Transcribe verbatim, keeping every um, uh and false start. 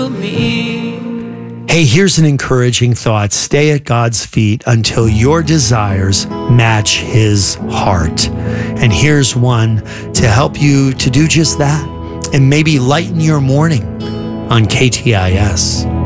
to me. Hey, here's an encouraging thought. Stay at God's feet until your desires match his heart. And here's one to help you to do just that and maybe lighten your morning on K T I S.